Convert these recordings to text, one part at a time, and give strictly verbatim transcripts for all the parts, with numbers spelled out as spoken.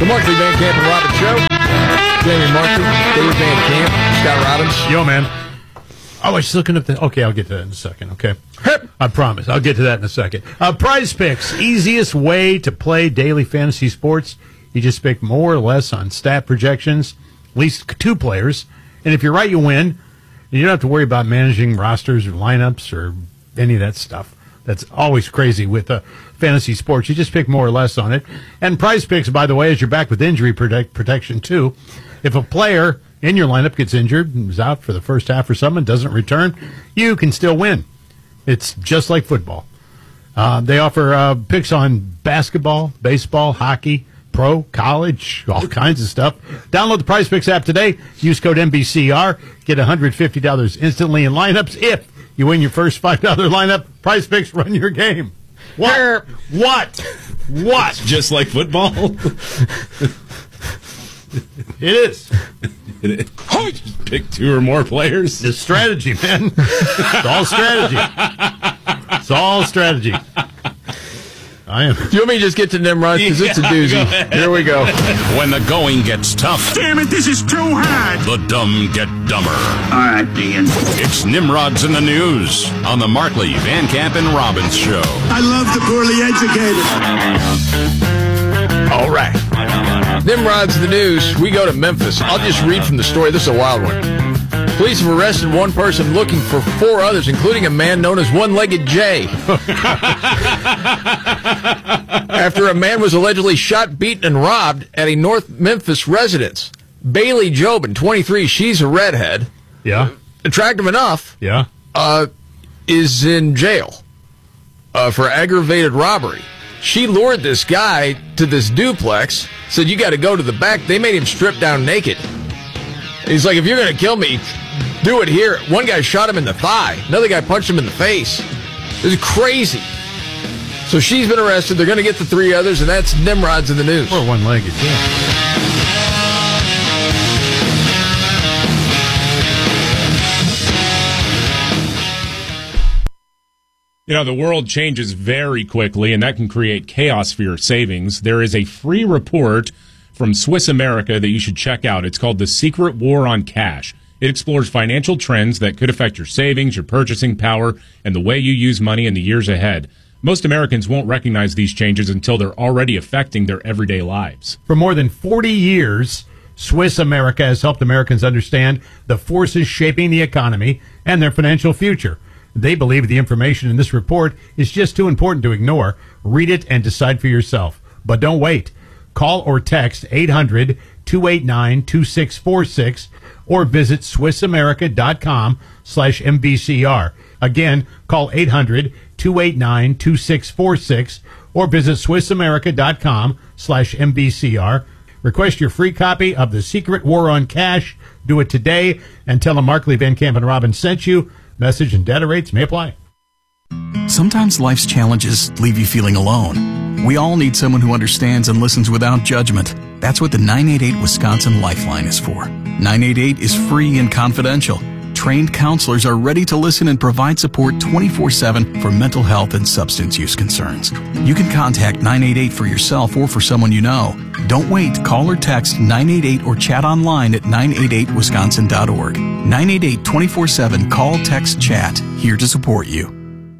Markley, Van Camp, and Robbins Show. Jamie Markley, Dave Van Camp, Scott Robbins. Yo, man. Oh, I was looking at the... Okay, I'll get to that in a second, okay? I promise. I'll get to that in a second. Uh, Prize Picks, easiest way to play daily fantasy sports. You just pick more or less on stat projections, at least two players. And if you're right, you win. You don't have to worry about managing rosters or lineups or any of that stuff. That's always crazy with uh, fantasy sports. You just pick more or less on it. And Prize Picks, by the way, is you're back with injury protect- protection, too. If a player in your lineup gets injured, is out for the first half or something, doesn't return, you can still win. It's just like football. Uh, they offer uh, picks on basketball, baseball, hockey, pro, college, all kinds of stuff. Download the Prize Picks app today. Use code N B C R. Get one hundred fifty dollars instantly in lineups. If you win your first five dollars lineup, Prize Picks run your game. What? What? What? Just like football? It is. It is. Just pick two or more players. It's strategy, man. It's all strategy. It's all strategy. I am. Do you want me to just get to Nimrod? Because it's a doozy. Here we go. When the going gets tough. Damn it, this is too hard. The dumb get dumber. All right, Dean. It's Nimrod's in the News on the Markley, Van Camp, and Robbins Show. I love the poorly educated. All right. Nimrod's in the News. We go to Memphis. I'll just read from the story. This is a wild one. Police have arrested one person looking for four others, including a man known as One-Legged Jay. After a man was allegedly shot, beaten, and robbed at a North Memphis residence. Bailey Jobin, twenty-three, she's a redhead. Yeah. Attractive enough. Yeah. Uh, is in jail uh, for aggravated robbery. She lured this guy to this duplex, said, you got to go to the back. They made him strip down naked. He's like, if you're going to kill me, do it here. One guy shot him in the thigh. Another guy punched him in the face. It was crazy. So she's been arrested. They're going to get the three others, and that's Nimrod's in the News. Or one-legged, yeah. You know, the world changes very quickly, and that can create chaos for your savings. There is a free report from Swiss America that you should check out. It's called The Secret War on Cash. It explores financial trends that could affect your savings, your purchasing power, and the way you use money in the years ahead. Most Americans won't recognize these changes until they're already affecting their everyday lives. For more than forty years, Swiss America has helped Americans understand the forces shaping the economy and their financial future. They believe the information in this report is just too important to ignore. Read it and decide for yourself. But don't wait. Call or text eight hundred, two eight nine, two six four six or visit SwissAmerica.com slash MBCR. Again, call eight hundred, two eight nine, two six four six or visit SwissAmerica.com slash MBCR. Request your free copy of The Secret War on Cash. Do it today and tell them Markley, Van Camp, and Robbins sent you. Message and data rates may apply. Sometimes life's challenges leave you feeling alone. We all need someone who understands and listens without judgment. That's what the nine eight eight Wisconsin Lifeline is for. nine eight eight is free and confidential. Trained counselors are ready to listen and provide support twenty-four seven for mental health and substance use concerns. You can contact nine eight eight for yourself or for someone you know. Don't wait. Call or text nine eight eight or chat online at nine eight eight wisconsin dot org. nine eight eight, twenty-four seven, call, text, chat. Here to support you.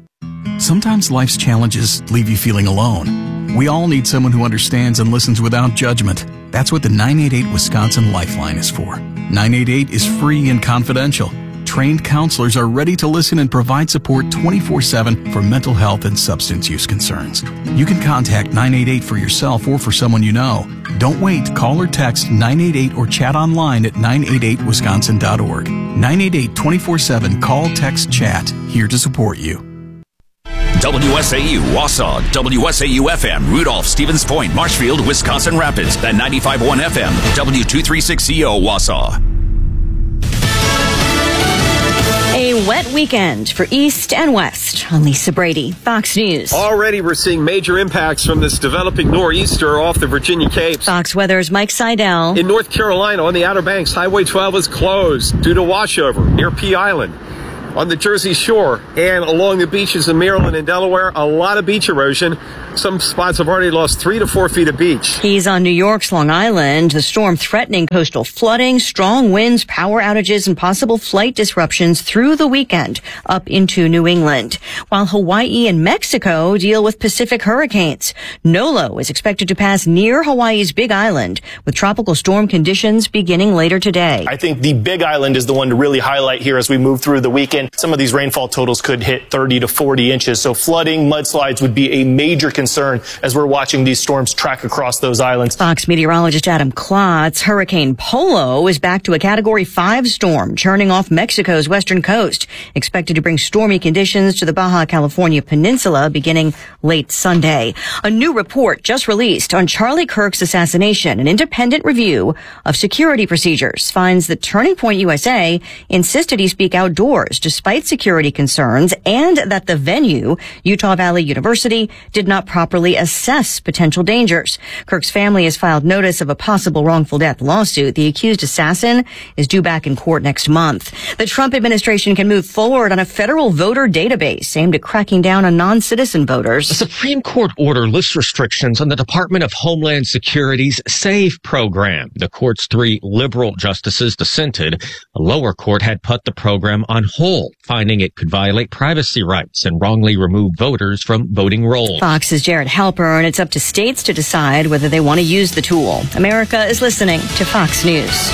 Sometimes life's challenges leave you feeling alone. We all need someone who understands and listens without judgment. That's what the nine eight eight Wisconsin Lifeline is for. nine eight eight is free and confidential. Trained counselors are ready to listen and provide support twenty-four seven for mental health and substance use concerns. You can contact nine eight eight for yourself or for someone you know. Don't wait. Call or text nine eight eight or chat online at nine eight eight wisconsin dot org. nine eight eight, twenty-four seven, call, text, chat. Here to support you. W S A U, Wausau, W S A U F M, Rudolph, Stevens Point, Marshfield, Wisconsin Rapids, and ninety-five point one F M, W two thirty-six C O, Wausau. A wet weekend for East and West. On Lisa Brady, Fox News. Already we're seeing major impacts from this developing nor'easter off the Virginia Capes. Fox Weather's Mike Seidel. In North Carolina, on the Outer Banks, Highway twelve is closed due to washover near Pea Island. On the Jersey Shore and along the beaches of Maryland and Delaware, a lot of beach erosion. Some spots have already lost three to four feet of beach. He's on New York's Long Island. The storm threatening coastal flooding, strong winds, power outages, and possible flight disruptions through the weekend up into New England. While Hawaii and Mexico deal with Pacific hurricanes. Nolo is expected to pass near Hawaii's Big Island with tropical storm conditions beginning later today. I think the Big Island is the one to really highlight here as we move through the weekend. Some of these rainfall totals could hit thirty to forty inches. So flooding, mudslides would be a major concern as we're watching these storms track across those islands. Fox meteorologist Adam Klotz. Hurricane Polo is back to a Category five storm, churning off Mexico's western coast. Expected to bring stormy conditions to the Baja California Peninsula beginning late Sunday. A new report just released on Charlie Kirk's assassination. An independent review of security procedures finds that Turning Point U S A insisted he speak outdoors despite security concerns and that the venue, Utah Valley University, did not properly assess potential dangers. Kirk's family has filed notice of a possible wrongful death lawsuit. The accused assassin is due back in court next month. The Trump administration can move forward on a federal voter database aimed at cracking down on non-citizen voters. A Supreme Court order lists restrictions on the Department of Homeland Security's SAVE program. The court's three liberal justices dissented. A lower court had put the program on hold, finding it could violate privacy rights and wrongly remove voters from voting rolls. Fox's Jared Halpern. It's up to states to decide whether they want to use the tool. America is listening to Fox News.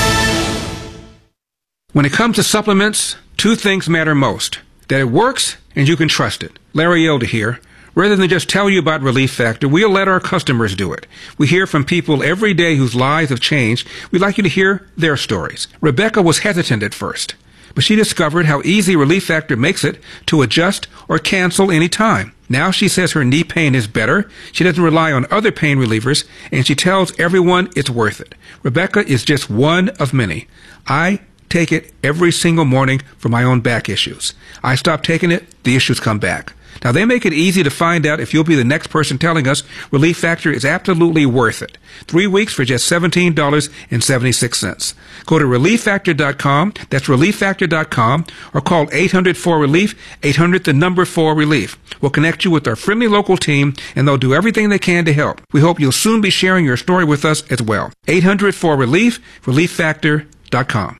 When it comes to supplements, two things matter most. That it works and you can trust it. Larry Elder here. Rather than just tell you about Relief Factor, we'll let our customers do it. We hear from people every day whose lives have changed. We'd like you to hear their stories. Rebecca was hesitant at first, but she discovered how easy Relief Factor makes it to adjust or cancel any time. Now she says her knee pain is better, she doesn't rely on other pain relievers, and she tells everyone it's worth it. Rebecca is just one of many. I take it every single morning for my own back issues. I stop taking it, the issues come back. Now, they make it easy to find out if you'll be the next person telling us Relief Factor is absolutely worth it. Three weeks for just seventeen dollars and seventy-six cents. Go to relief factor dot com, that's relief factor dot com, or call eight hundred four relief, eight hundred the number four relief. We'll connect you with our friendly local team, and they'll do everything they can to help. We hope you'll soon be sharing your story with us as well. eight hundred four relief, relief factor dot com.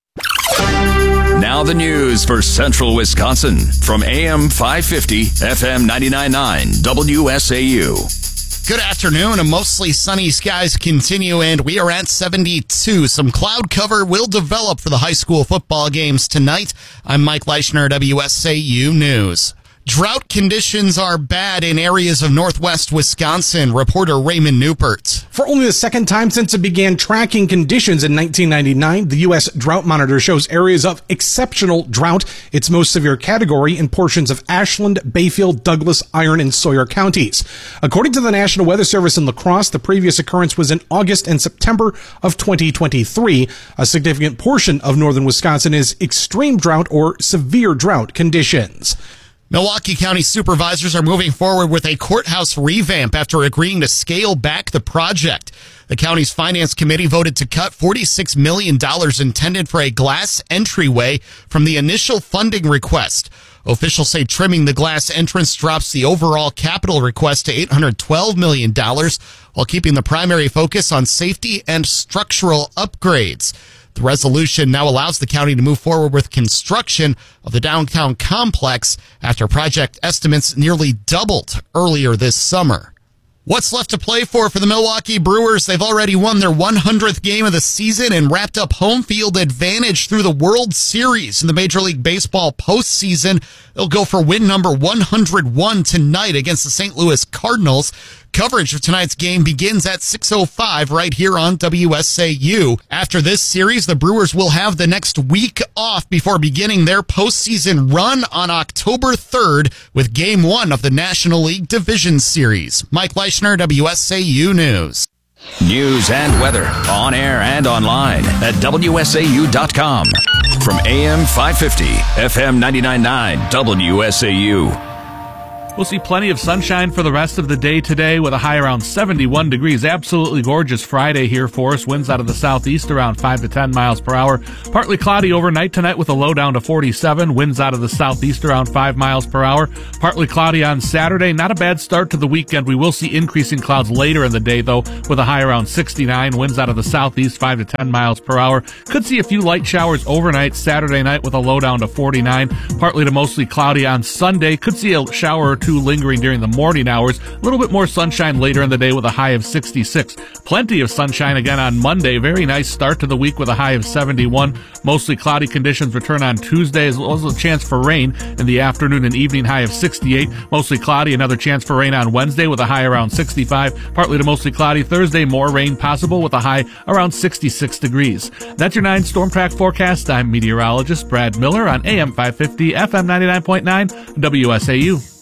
Now the news for Central Wisconsin from A M five fifty, F M ninety-nine point nine, W S A U. Good afternoon. A mostly sunny skies continue, and we are at seventy-two. Some cloud cover will develop for the high school football games tonight. I'm Mike Leischner, W S A U News. Drought conditions are bad in areas of northwest Wisconsin. Reporter Raymond Newpert. For only the second time since it began tracking conditions in nineteen ninety-nine, the U S Drought Monitor shows areas of exceptional drought, its most severe category in portions of Ashland, Bayfield, Douglas, Iron, and Sawyer counties. According to the National Weather Service in La Crosse, the previous occurrence was in August and September of twenty twenty-three. A significant portion of northern Wisconsin is extreme drought or severe drought conditions. Milwaukee County supervisors are moving forward with a courthouse revamp after agreeing to scale back the project. The county's finance committee voted to cut forty-six million dollars intended for a glass entryway from the initial funding request. Officials say trimming the glass entrance drops the overall capital request to eight hundred twelve million dollars, while keeping the primary focus on safety and structural upgrades. The resolution now allows the county to move forward with construction of the downtown complex after project estimates nearly doubled earlier this summer. What's left to play for for the Milwaukee Brewers? They've already won their one hundredth game of the season and wrapped up home field advantage through the World Series in the Major League Baseball postseason. They'll go for win number one hundred one tonight against the Saint Louis Cardinals. Coverage of tonight's game begins at six oh five right here on W S A U. After this series, the Brewers will have the next week off before beginning their postseason run on October third with Game one of the National League Division Series. Mike Leischner, W S A U News. News and weather on air and online at W S A U dot com. From A M five fifty, F M ninety-nine point nine, W S A U. We'll see plenty of sunshine for the rest of the day today with a high around seventy-one degrees. Absolutely gorgeous Friday here for us. Winds out of the southeast around five to ten miles per hour. Partly cloudy overnight tonight with a low down to forty-seven. Winds out of the southeast around five miles per hour. Partly cloudy on Saturday. Not a bad start to the weekend. We will see increasing clouds later in the day, though, with a high around sixty-nine. Winds out of the southeast five to ten miles per hour. Could see a few light showers overnight Saturday night with a low down to forty-nine. Partly to mostly cloudy on Sunday. Could see a shower or two lingering during the morning hours. A little bit more sunshine later in the day with a high of sixty-six. Plenty of sunshine again on Monday. Very nice start to the week with a high of seventy-one. Mostly cloudy conditions return on Tuesday, as well as a chance for rain in the afternoon and evening, high of sixty-eight. Mostly cloudy, another chance for rain on Wednesday with a high around sixty-five. Partly to mostly cloudy Thursday, more rain possible with a high around sixty-six degrees. That's your nine Storm Track forecast. I'm meteorologist Brad Miller on A M five fifty, F M ninety-nine point nine, W S A U.